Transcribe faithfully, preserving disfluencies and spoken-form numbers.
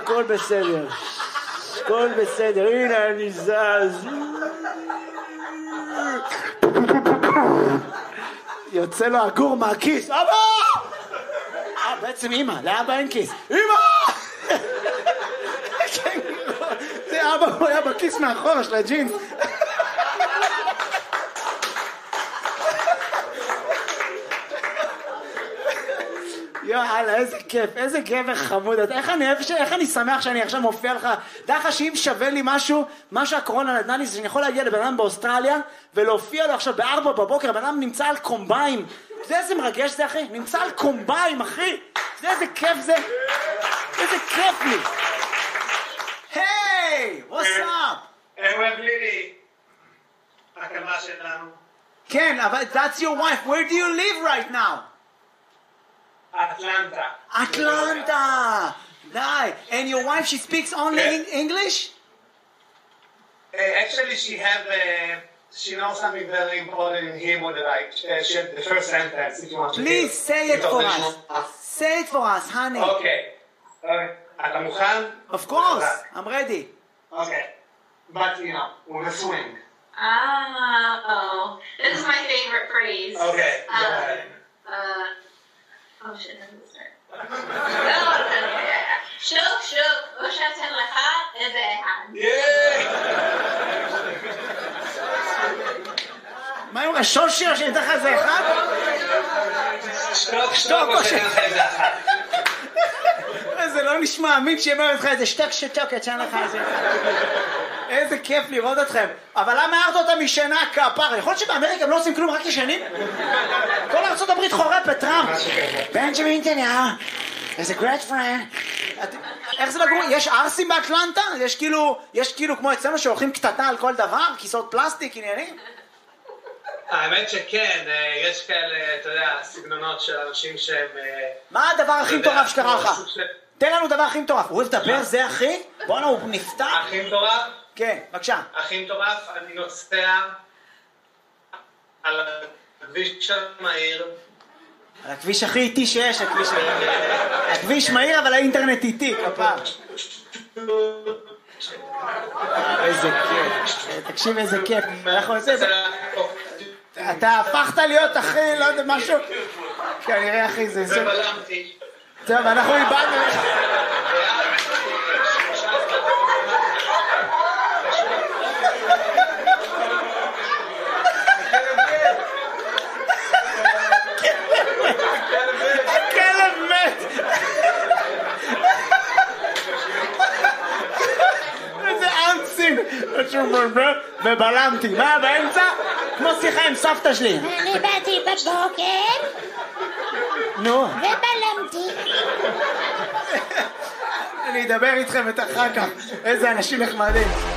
הכל בסדר. הכל בסדר, הנה אני זז. יוצא לו הגור מהכיס. אבא! אה, בעצם אמא, לאבא אין כיס. אמא! זה אבא, הוא היה בכיס מאחורה של הג'ינס. יאללה, איזה כיף, איזה גבר חמוד. איך אני, איך אני שמח שאני עכשיו מופיע לך. דע לך שאם שווה לי משהו, מה שהקורונה נתנה לי, זה שאני יכול להגיע לבן אדם באוסטרליה ולהופיע לו עכשיו בארבע בבוקר, הבן אדם נמצא על קומביים. אתה יודע איזה מרגש זה, אחי? נמצא על קומביים, אחי. אתה יודע איזה כיף זה? איזה כיף לי. היי, what's up? איך אוהב לילי? הקמה שלנו. כן, אבל that's your wife. Where do you live right now? Atlanta. Atlanta. Nice. And your wife, she speaks only Yeah. in English? Uh, actually, she have uh, she knows something very important in Hebrew that I uh, shared the first sentence. If you want to Please hear. say it for us. us. Say it for us, honey. Okay. Okay. אתה מוכן? Of course. I'm ready. Okay. But you know, with a swing. Oh, this is my favorite phrase. Okay. Go Um, ahead. uh, oh shit, how does it start? Oh, okay, yeah, yeah. שוק, שוק, או שאתן לך איזה אחד. מה עם השושי שאני אתן לך איזה אחד? שתוק, שתוק, או שאתן לך איזה אחד. זה לא נשמע אמין שיאמר לך איזה שתק שתוק, אתן לך איזה אחד. איזה כיף לראות אתכם. אבל למה הערת אותה משנה כפר? יכול להיות שבאמריקה הם לא עושים כלום, רק ישנים? כל ארצות הברית חורפת, טראמפ. בנג'מין נתניהו, איזה גרייט פרנד. איך זה לגור? יש ארסים באטלנטה? יש כאילו, יש כאילו כמו אצלנו שהולכים קטטה על כל דבר? כיסאות פלסטיק, עניינים? האמת שכן, יש כאלה, אתה יודע, סגנונות של אנשים שהם... מה הדבר הכי מטורף שקרה לך? תן לנו דבר הכי מטורף. הוא אוהב לדבר, זה אחי? בואנה, הוא נפתח? הכי מטורף? כן, בבקשה. הכי מטורף, אני נוסע על הכביש המהיר. על הכביש הכי איטי שיש, הכביש... הכביש מהיר, אבל האינטרנט איטי, כפר. איזה כיף. תקשיב איזה כיף. אנחנו עושים... אתה הפכת להיות אחי, לא יודע, משהו... כנראה אחי, זה... ובלמתי. טוב, אנחנו איבדנו... הכלב מת! איזה אנסים! ובלמתי, מה באמצע? כמו שיחה עם סבתא שלי. אני באתי בבוקר נו. ובלמתי. אני אדבר איתכם את אחר כך. איזה אנשים נחמדים.